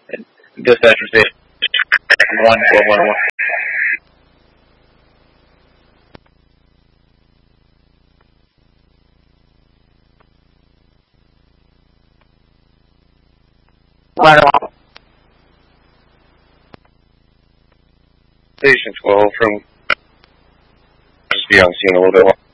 Dispatcher station 1-411. Right on. Station 12 from just be on scene a little bit.